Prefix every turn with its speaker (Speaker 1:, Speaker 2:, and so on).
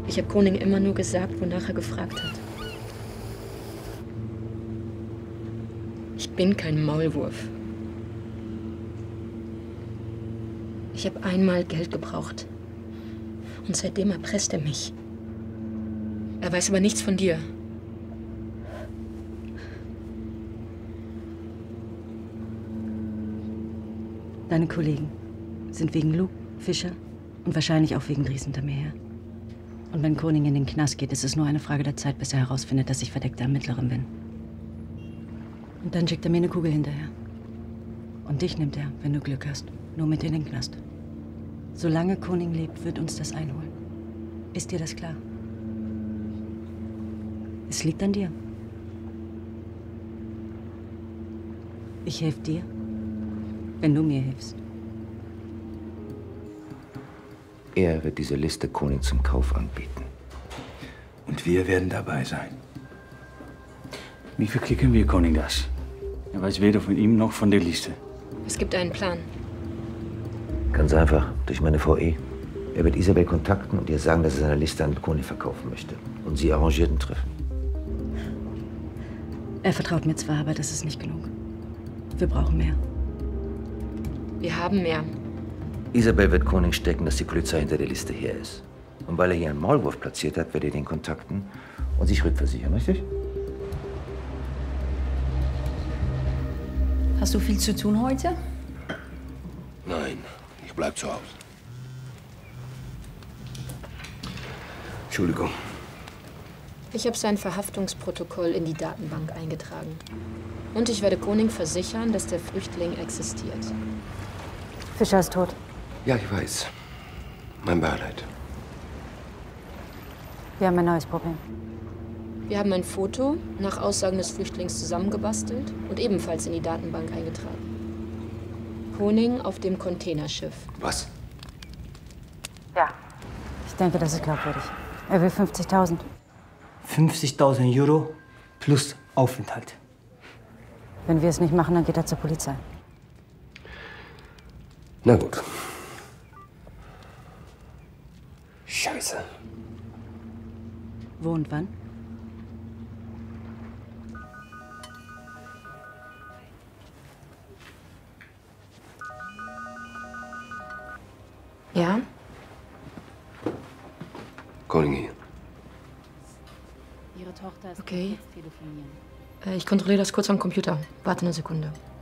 Speaker 1: Ich habe Koning immer nur gesagt, wonach er gefragt hat. Ich bin kein Maulwurf. Ich habe einmal Geld gebraucht. Und seitdem erpresst er mich. Er weiß aber nichts von dir.
Speaker 2: Deine Kollegen sind wegen Luke, Fischer und wahrscheinlich auch wegen Dries hinter mir her. Und wenn Koning in den Knast geht, ist es nur eine Frage der Zeit, bis er herausfindet, dass ich verdeckte Ermittlerin bin. Und dann schickt er mir eine Kugel hinterher. Und dich nimmt er, wenn du Glück hast, nur mit in den Knast. Solange Koning lebt, wird uns das einholen. Ist dir das klar? Es liegt an dir. Ich helfe dir, wenn du mir hilfst.
Speaker 3: Er wird diese Liste Koning zum Kauf anbieten.
Speaker 4: Und wir werden dabei sein. Wie verklicken wir Koning das? Er weiß weder von ihm noch von der Liste.
Speaker 1: Es gibt einen Plan.
Speaker 3: Ganz einfach, durch meine VE. Er wird Isabel kontakten und ihr sagen, dass er seine Liste an Koning verkaufen möchte. Und sie arrangiert ein Treffen.
Speaker 2: Er vertraut mir zwar, aber das ist nicht genug. Wir brauchen mehr.
Speaker 1: Wir haben mehr.
Speaker 3: Isabel wird Koning stecken, dass die Polizei hinter der Liste her ist. Und weil er hier einen Maulwurf platziert hat, wird er den kontakten und sich rückversichern, richtig?
Speaker 5: Hast du viel zu tun heute?
Speaker 6: Nein, ich bleib zu Hause. Entschuldigung.
Speaker 1: Ich habe sein Verhaftungsprotokoll in die Datenbank eingetragen. Und ich werde Koning versichern, dass der Flüchtling existiert.
Speaker 2: Fischer ist tot.
Speaker 6: Ja, ich weiß. Mein Beileid.
Speaker 2: Wir haben ein neues Problem.
Speaker 1: Wir haben ein Foto nach Aussagen des Flüchtlings zusammengebastelt und ebenfalls in die Datenbank eingetragen. Koning auf dem Containerschiff.
Speaker 6: Was?
Speaker 2: Ja. Ich denke, das ist glaubwürdig. Er will 50.000.
Speaker 7: 50.000 Euro plus Aufenthalt.
Speaker 2: Wenn wir es nicht machen, dann geht er zur Polizei.
Speaker 6: Na gut. Scheiße.
Speaker 2: Wo und wann?
Speaker 1: Ja?
Speaker 6: Koning hier.
Speaker 2: Ihre Tochter ist
Speaker 1: Okay.
Speaker 2: telefonieren.
Speaker 1: Ich kontrolliere das kurz am Computer. Warte eine Sekunde.